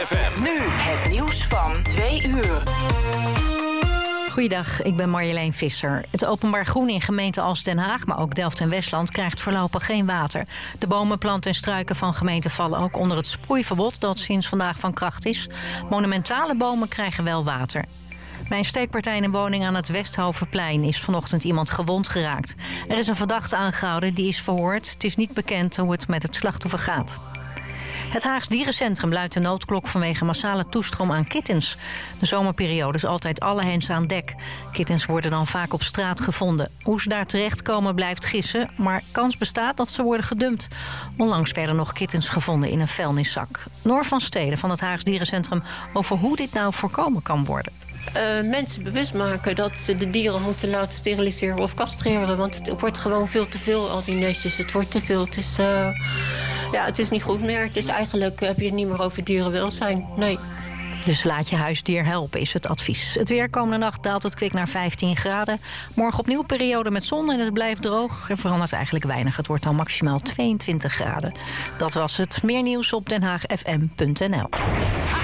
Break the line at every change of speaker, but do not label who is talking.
FM.
Nu het nieuws van 2 uur.
Goeiedag, ik ben Marjolein Visser. Het openbaar groen in gemeenten als Den Haag, maar ook Delft en Westland krijgt voorlopig geen water. De bomen, planten en struiken van gemeenten vallen ook onder het sproeiverbod dat sinds vandaag van kracht is. Monumentale bomen krijgen wel water. Bij een steekpartij in een woning aan het Westhovenplein is vanochtend iemand gewond geraakt. Er is een verdachte aangehouden, die is verhoord. Het is niet bekend hoe het met het slachtoffer gaat. Het Haags Dierencentrum luidt de noodklok vanwege massale toestroom aan kittens. De zomerperiode is altijd alle hens aan dek. Kittens worden dan vaak op straat gevonden. Hoe ze daar terechtkomen blijft gissen, maar kans bestaat dat ze worden gedumpt. Onlangs werden nog kittens gevonden in een vuilniszak. Noor van Steden van het Haags Dierencentrum over hoe dit nou voorkomen kan worden.
Mensen bewust maken dat ze de dieren moeten laten steriliseren of castreren. Want het wordt gewoon veel te veel, al die nestjes. Het wordt te veel. Het is niet goed meer. Het is eigenlijk, heb je het niet meer over dierenwelzijn. Nee.
Dus laat je huisdier helpen, is het advies. Het weer komende nacht daalt het kwik naar 15 graden. Morgen opnieuw periode met zon en het blijft droog. Er verandert eigenlijk weinig. Het wordt dan maximaal 22 graden. Dat was het. Meer nieuws op denhaagfm.nl.